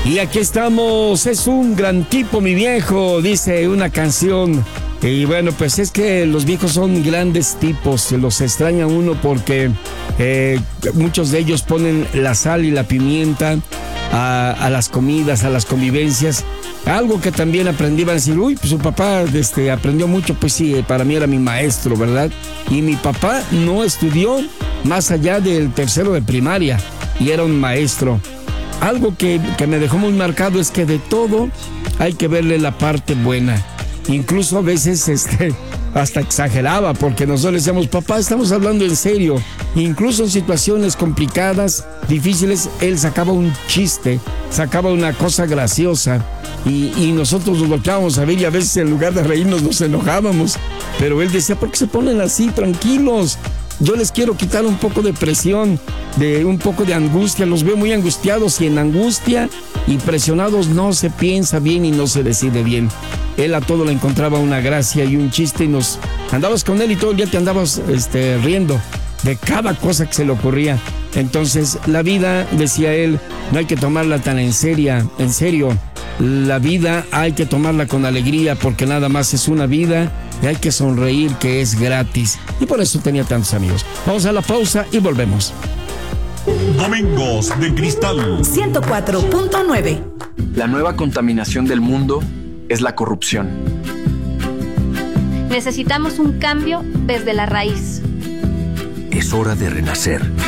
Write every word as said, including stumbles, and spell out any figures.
Y aquí estamos, es un gran tipo mi viejo, dice una canción. Y bueno, pues es que los viejos son grandes tipos, se los extraña uno porque eh, muchos de ellos ponen la sal y la pimienta a, a las comidas, a las convivencias. Algo que también aprendí, van a decir, uy, pues su papá este, aprendió mucho, pues sí, para mí era mi maestro, ¿verdad? Y mi papá no estudió más allá del tercero de primaria y era un maestro. Algo que, que me dejó muy marcado es que de todo hay que verle la parte buena. Incluso a veces este, hasta exageraba, porque nosotros le decíamos, papá, estamos hablando en serio. Incluso en situaciones complicadas, difíciles, él sacaba un chiste, sacaba una cosa graciosa. Y, y nosotros nos volteábamos a ver y a veces en lugar de reírnos nos enojábamos. Pero él decía, ¿por qué se ponen así, tranquilos? Yo les quiero quitar un poco de presión, de un poco de angustia. Los veo muy angustiados y en angustia y presionados no se piensa bien y no se decide bien. Él a todo le encontraba una gracia y un chiste y nos andabas con él y todo el día te andabas este, riendo de cada cosa que se le ocurría. Entonces la vida, decía él, no hay que tomarla tan en serio, en serio. La vida hay que tomarla con alegría porque nada más es una vida y hay que sonreír, que es gratis. Y por eso tenía tantos amigos. Vamos a la pausa y volvemos. Domingos de Cristal ciento cuatro punto nueve. La nueva contaminación del mundo es la corrupción. Necesitamos un cambio desde la raíz. Es hora de renacer